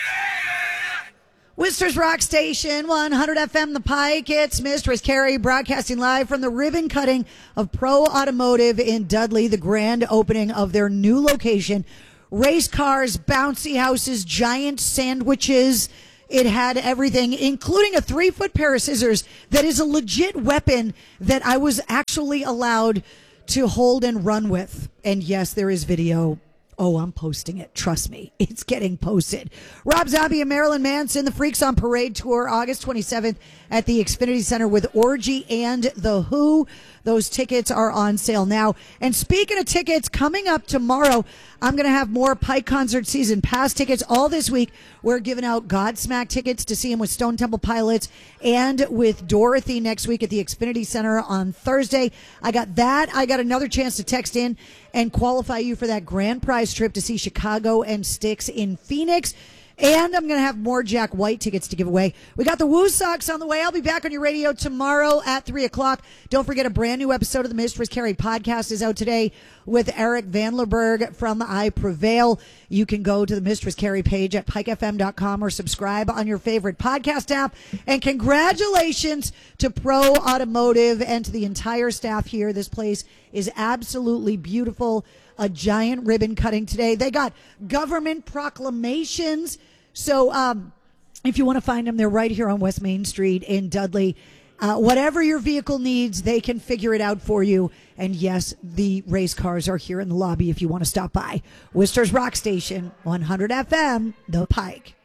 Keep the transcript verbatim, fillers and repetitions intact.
Worcester's Rock Station, one hundred F M The Pike. It's Mistress Carrie broadcasting live from the ribbon cutting of Pro Automotive in Dudley, the grand opening of their new location. Race cars, bouncy houses, giant sandwiches. It had everything, including a three-foot pair of scissors that is a legit weapon that I was actually allowed to hold and run with. And yes, there is video. Oh, I'm posting it. Trust me. It's getting posted. Rob Zombie and Marilyn Manson, the Freaks on Parade tour, August twenty-seventh at the Xfinity Center with Orgy and The Who. Those tickets are on sale now. And speaking of tickets, coming up tomorrow, I'm going to have more Pike Concert Season Pass tickets all this week. We're giving out Godsmack tickets to see him with Stone Temple Pilots and with Dorothy next week at the Xfinity Center on Thursday. I got that. I got another chance to text in and qualify you for that grand prize trip to see Chicago and Styx in Phoenix. And I'm going to have more Jack White tickets to give away. We got the Woo Sox on the way. I'll be back on your radio tomorrow at three o'clock. Don't forget, a brand new episode of the Mistress Carrie podcast is out today with Eric Vanlerberg from I Prevail. You can go to the Mistress Carrie page at pike f m dot com or subscribe on your favorite podcast app. And congratulations to Pro Automotive and to the entire staff here. This place is absolutely beautiful. A giant ribbon cutting today. They got government proclamations. So um, if you want to find them, they're right here on West Main Street in Dudley. Uh, whatever your vehicle needs, they can figure it out for you. And yes, the race cars are here in the lobby if you want to stop by. Worcester's Rock Station, one hundred F M, The Pike.